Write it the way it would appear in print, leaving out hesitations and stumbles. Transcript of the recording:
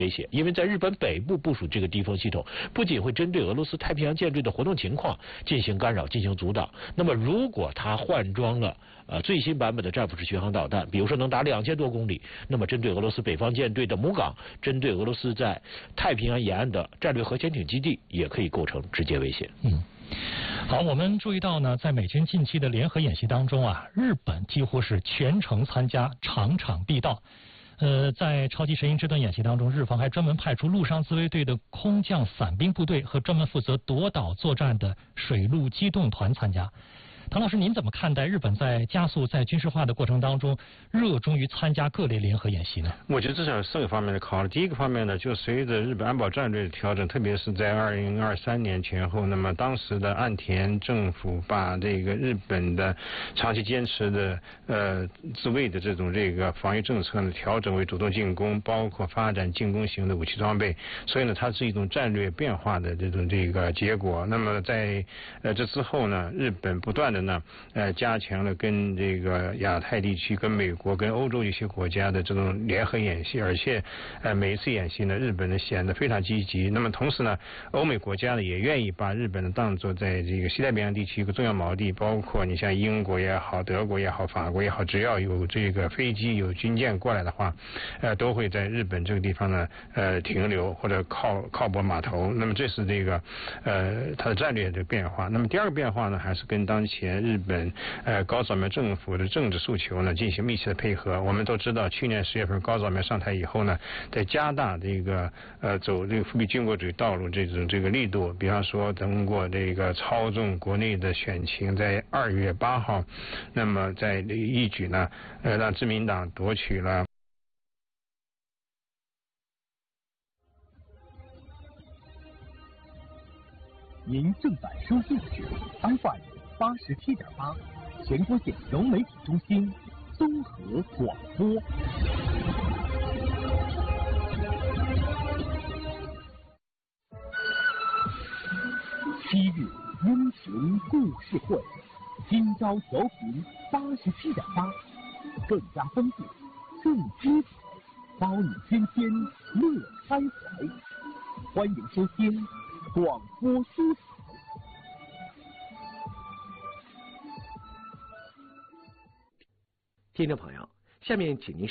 威胁，因为在日本北部部署这个低风系统，不仅会针对俄罗斯太平洋舰队的活动情况进行干扰、进行阻挡。那么，如果它换装了最新版本的战斧式巡航导弹，比如说能达2000多公里，那么针对俄罗斯北方舰队的母港，针对俄罗斯在太平洋沿岸的战略核潜艇基地，也可以构成直接威胁。 好，我们注意到呢，在美军近期的联合演习当中啊，日本几乎是全程参加，场场必到。在超级神鹰这段演习当中，日方还专门派出陆上自卫队的空降伞兵部队和专门负责夺岛作战的水陆机动团参加。唐老师，您怎么看待日本在加速在军事化的过程当中，热衷于参加各类联合演习呢？ 我觉得这是4个方面的考虑。第一个方面呢，就随着日本安保战略的调整，特别是在2023年前后，那么当时的岸田政府把这个日本的长期坚持的自卫的这个防御政策呢，调整为主动进攻，包括发展进攻型的武器装备，所以呢，它是一种战略变化的这个结果。那么在这之后呢，日本不断的加强了跟这个亚太地区、跟美国、跟欧洲一些国家的这种联合演习，而且每一次演习呢，日本呢显得非常积极。那么同时呢，欧美国家呢也愿意把日本呢当作在这个西太平洋地区一个重要锚地，包括你像英国也好、德国也好、法国也好，只要有这个飞机、有军舰过来的话，都会在日本这个地方呢停留或者靠泊码头。那么这是这个它的战略的变化。那么第二个变化呢，还是跟当前日本高扫描政府的政治诉求呢进行密切的配合。我们都知道，去年10月份高扫描上台以后呢，在加大这个走这个复辟军国主义道路这个力度，比方说通过这个操纵国内的选情，在2月8号，那么在一举呢让自民党夺取了。 您正在收听的是 FM87.8 全国简柔媒体中心综合广播。昔日英雄故事会，今朝调频87.8，更加丰富，更精彩，包你天天乐开怀。欢迎收听广播书彩。 听众朋友，下面请您